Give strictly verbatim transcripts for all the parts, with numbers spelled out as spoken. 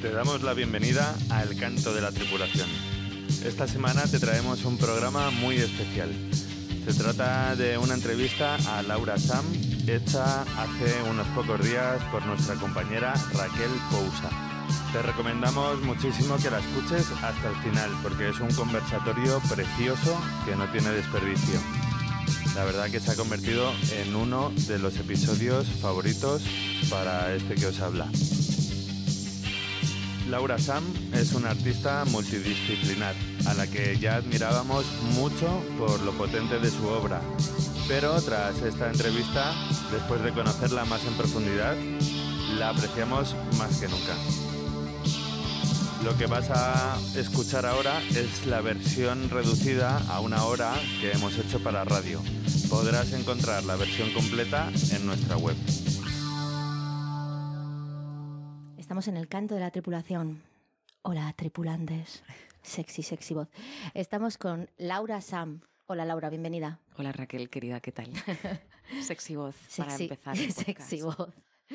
Te damos la bienvenida a El Canto de la Tripulación. Esta semana te traemos un programa muy especial. Se trata de una entrevista a Laura Sam, hecha hace unos pocos días por nuestra compañera Raquel Pousa. Te recomendamos muchísimo que la escuches hasta el final, porque es un conversatorio precioso que no tiene desperdicio. La verdad que se ha convertido en uno de los episodios favoritos para este que os habla. Laura Sam es una artista multidisciplinar, a la que ya admirábamos mucho por lo potente de su obra. Pero tras esta entrevista, después de conocerla más en profundidad, la apreciamos más que nunca. Lo que vas a escuchar ahora es la versión reducida a una hora que hemos hecho para radio. Podrás encontrar la versión completa en nuestra web. Estamos en El Canto de la Tripulación. Hola, tripulantes. Sexy, sexy voz. Estamos con Laura Sam. Hola, Laura, bienvenida. Hola, Raquel, querida, ¿qué tal? Sexy voz Sexy, para empezar el podcast. Sexy voz.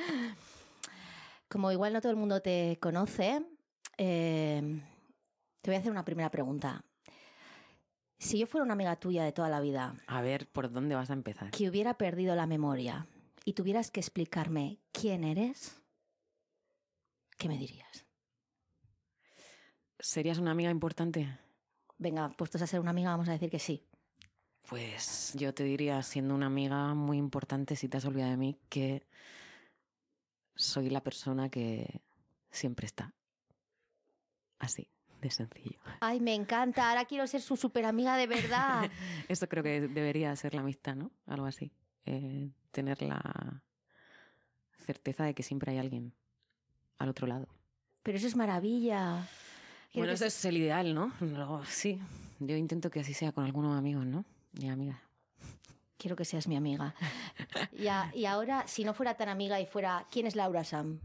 Como igual no todo el mundo te conoce, eh, te voy a hacer una primera pregunta. Si yo fuera una amiga tuya de toda la vida... A ver, ¿por dónde vas a empezar? Que hubiera perdido la memoria y tuvieras que explicarme quién eres... ¿Qué me dirías? ¿Serías una amiga importante? Venga, puestos a ser una amiga, vamos a decir que sí. Pues yo te diría, siendo una amiga muy importante, si te has olvidado de mí, que soy la persona que siempre está. Así, de sencillo. Ay, me encanta, ahora quiero ser su súper amiga de verdad. Esto creo que debería ser la amistad, ¿no? Algo así. Eh, tener la certeza de que siempre hay alguien al otro lado. Pero eso es maravilla. Quiero Bueno, que... eso es el ideal, ¿no? Luego, sí, yo intento que así sea con algunos amigos, ¿no? Y amigas. Quiero que seas mi amiga. y, a, y ahora, si no fuera tan amiga y fuera... ¿Quién es Laura Sam?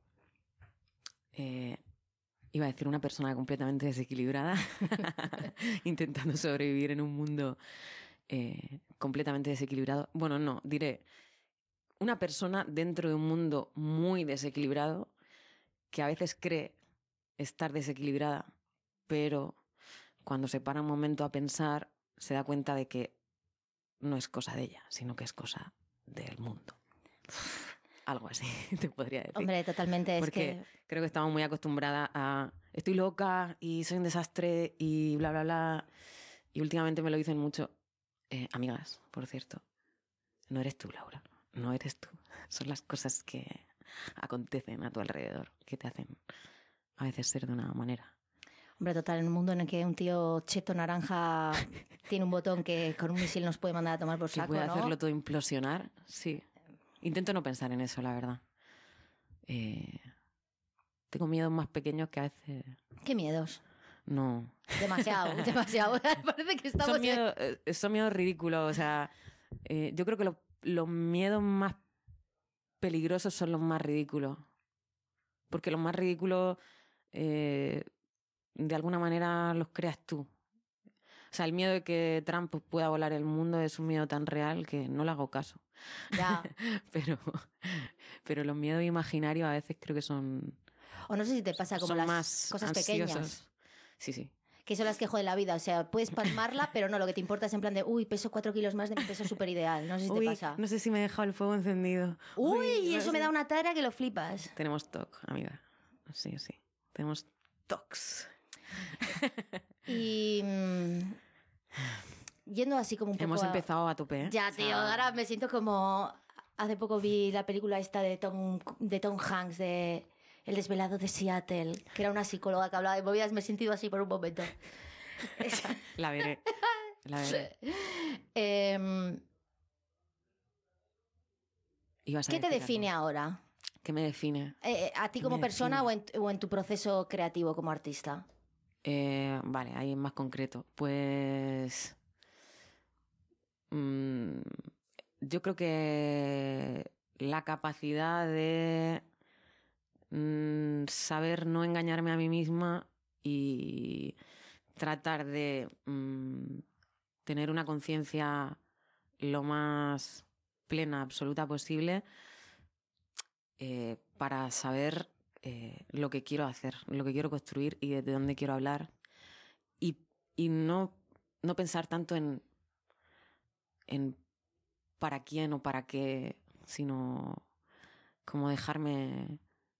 Eh, iba a decir una persona completamente desequilibrada, intentando sobrevivir en un mundo eh, completamente desequilibrado. Bueno, no, diré una persona dentro de un mundo muy desequilibrado que a veces cree estar desequilibrada, pero cuando se para un momento a pensar se da cuenta de que no es cosa de ella, sino que es cosa del mundo. Algo así te podría decir. Hombre, totalmente. Porque es que... creo que estamos muy acostumbradas a estoy loca y soy un desastre y bla, bla, bla. Y últimamente me lo dicen mucho. Eh, amigas, por cierto, no eres tú, Laura. No eres tú. Son las cosas que acontecen a tu alrededor que te hacen a veces ser de una manera. Hombre, total, en un mundo en el que un tío cheto naranja tiene un botón que con un misil nos puede mandar a tomar por saco, que puede ¿no? hacerlo todo implosionar, sí. Intento no pensar en eso, la verdad. Eh, tengo miedos más pequeños que a veces... ¿Qué miedos? No. Demasiado, demasiado. Parece que estamos... Son miedos, eh, son miedos ridículos, o sea, eh, yo creo que lo, los miedos más peligrosos son los más ridículos. Porque los más ridículos, eh, de alguna manera, los creas tú. O sea, el miedo de que Trump pueda volar el mundo es un miedo tan real que no le hago caso. Ya. pero, pero los miedos imaginarios a veces creo que son... O no sé si te pasa como son las más cosas ansiosos. pequeñas. Sí, sí. Que son las que joden la vida. O sea, puedes palmarla, pero no, lo que te importa es en plan de uy, peso cuatro kilos más de mi peso súper ideal. No sé si Uy, te pasa. no sé si me he dejado el fuego encendido. Uy, Uy, y no eso sé. me da una tara que lo flipas. Tenemos T O C, amiga. Sí, sí. Tenemos T O Cs. Y mmm, yendo así como un poco... Hemos a... empezado a tope, ¿eh? Ya, tío, ahora me siento como... Hace poco vi la película esta de Tom, de Tom Hanks, de El desvelado de Seattle, que era una psicóloga que hablaba de movidas. Me he sentido así por un momento. La veré. La veré. eh, Ibas a ¿Qué te decir define algo. ahora? ¿Qué me define? Eh, ¿A ti ¿Qué como me persona o define? en, o en tu proceso creativo como artista? Eh, vale, ahí es más concreto. Pues... mmm, yo creo que la capacidad de mmm, saber no engañarme a mí misma y tratar de mmm, tener una conciencia lo más plena, absoluta posible, eh, para saber eh, lo que quiero hacer, lo que quiero construir y desde dónde quiero hablar. Y, y no, no pensar tanto en, en para quién o para qué, sino como dejarme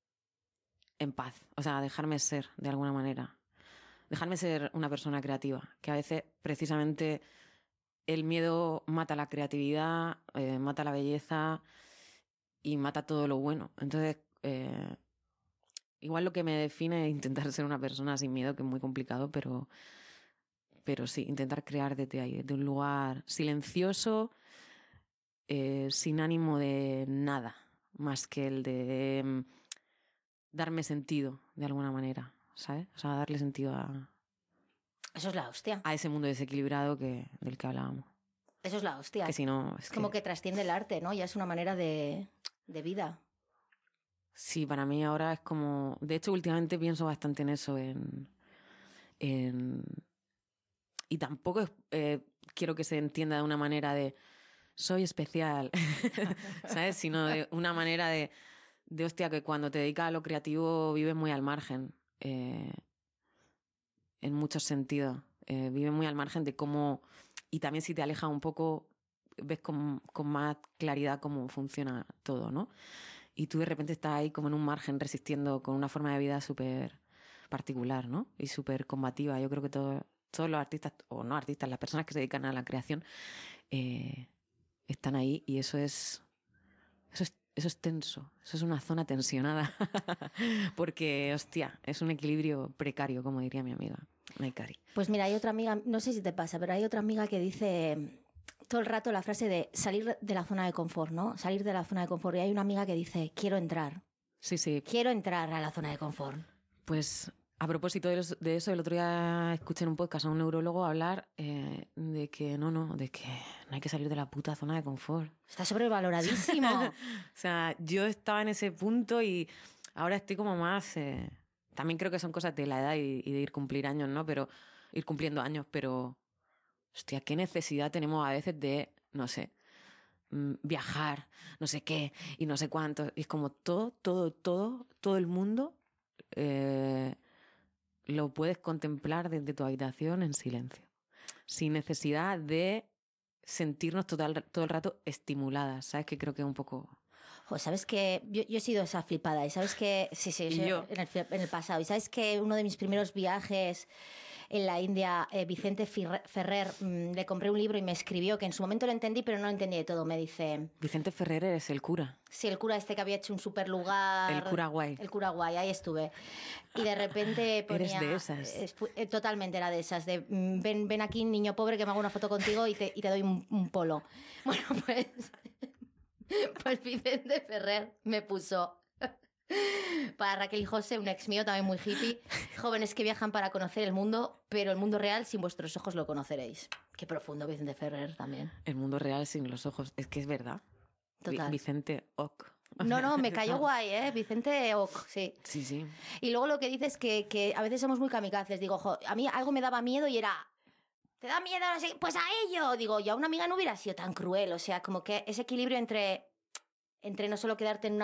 en paz, o sea, dejarme ser de alguna manera. Dejarme ser una persona creativa, que a veces precisamente el miedo mata la creatividad, eh, mata la belleza y mata todo lo bueno. Entonces, eh, igual lo que me define es intentar ser una persona sin miedo, que es muy complicado, pero, pero sí, intentar crear desde ahí, desde un lugar silencioso, eh, sin ánimo de nada, más que el de eh, darme sentido de alguna manera, ¿sabes? O sea, darle sentido a, Eso es la hostia. a ese mundo desequilibrado que, del que hablábamos. Eso es la hostia. Que si no, es, es como que... que trasciende el arte, ¿no? Ya es una manera de, de vida. Sí, para mí ahora es como... De hecho, últimamente pienso bastante en eso, en... en... Y tampoco es, eh, quiero que se entienda de una manera de soy especial, ¿sabes? Sino de una manera de, de, hostia, que cuando te dedicas a lo creativo vives muy al margen, eh, en muchos sentidos. Eh, vives muy al margen de cómo... Y también si te alejas un poco, ves con, con más claridad cómo funciona todo, ¿no? Y tú de repente estás ahí como en un margen resistiendo con una forma de vida súper particular, ¿no? Y súper combativa. Yo creo que todo, todos los artistas, o no artistas, las personas que se dedican a la creación, eh, están ahí y eso es, eso es, eso es tenso. Eso es una zona tensionada. Porque, hostia, es un equilibrio precario, como diría mi amiga Naikari. Pues mira, hay otra amiga, no sé si te pasa, pero hay otra amiga que dice... todo el rato la frase de salir de la zona de confort, ¿no? Salir de la zona de confort. Y hay una amiga que dice, quiero entrar. Sí, sí. Quiero entrar a la zona de confort. Pues a propósito de eso, el otro día escuché en un podcast a un neurólogo hablar eh, de que no, no, de que no hay que salir de la puta zona de confort. Está sobrevaloradísimo. O sea, yo estaba en ese punto y ahora estoy como más... Eh, también creo que son cosas de la edad y, y de ir cumplir años, ¿no? Pero ir cumpliendo años, pero... Hostia, qué necesidad tenemos a veces de, no sé, viajar, no sé qué, y no sé cuánto. Y es como todo, todo, todo, todo el mundo eh, lo puedes contemplar desde tu habitación en silencio. Sin necesidad de sentirnos total, todo el rato estimuladas, ¿sabes? Que creo que es un poco... Jo, ¿sabes qué? Yo, yo he sido esa flipada. Y ¿sabes qué? Sí, sí, sí, yo? En, el, en el pasado. ¿Y sabes que uno de mis primeros viajes... en la India, eh, Vicente Ferrer, mmm, le compré un libro y me escribió, que en su momento lo entendí, pero no lo entendí de todo. Me dice... Vicente Ferrer es el cura. Sí, el cura este que había hecho un super lugar. El cura guay. El cura guay, ahí estuve. Y de repente ponía... Eres de esas. Es, eh, totalmente era de esas. De, mm, ven, ven aquí, niño pobre, que me hago una foto contigo y te, y te doy un, un polo. Bueno, pues... pues Vicente Ferrer me puso... para Raquel y José, un ex mío también muy hippie, jóvenes que viajan para conocer el mundo, pero el mundo real sin vuestros ojos lo conoceréis. Qué profundo Vicente Ferrer también. El mundo real sin los ojos, es que es verdad. Total. Vicente Oc. No, no, me cayó guay, ¿eh? Vicente Oc, sí. Sí, sí. Y luego lo que dices es que, que a veces somos muy kamikazes. Digo, jo, a mí algo me daba miedo y era... ¿Te da miedo? No sé, pues a ello. Digo, yo a una amiga no hubiera sido tan cruel. O sea, como que ese equilibrio entre, entre no solo quedarte en una